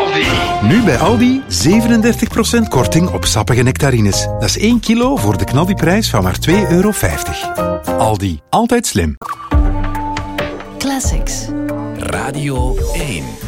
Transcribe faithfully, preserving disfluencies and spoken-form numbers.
Aldi. Nu bij Aldi zevenendertig procent korting op sappige nectarines. Dat is één kilo voor de knaldiprijs van maar twee euro vijftig. Aldi, altijd slim. Classics. Radio één.